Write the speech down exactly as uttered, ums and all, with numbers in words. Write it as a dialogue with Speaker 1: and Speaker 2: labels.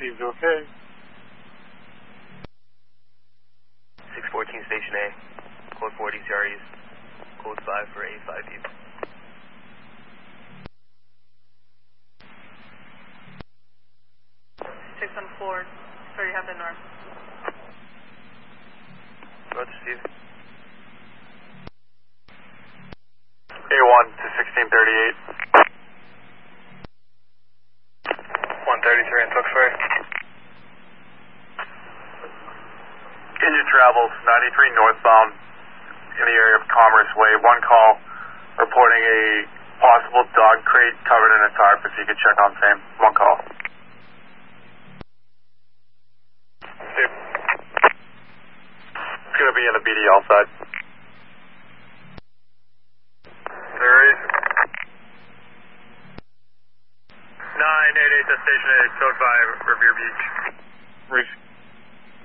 Speaker 1: received, okay.
Speaker 2: six fourteen Station A, code forty C R E's, code five for A five U.
Speaker 3: six on four, sorry, Hampton North.
Speaker 2: Roger, Steve.
Speaker 1: A one to sixteen thirty-eight.
Speaker 2: one thirty-three on Tewksbury.
Speaker 1: Engine travels ninety-three northbound in the area of Commerce Way. One call reporting a possible dog crate covered in a tarp. If you could check on same. One call.
Speaker 2: Steve.
Speaker 1: It's going to be in the B D L side.
Speaker 2: There is. nine eight eight to Station A, code five, Revere Beach.
Speaker 1: Reach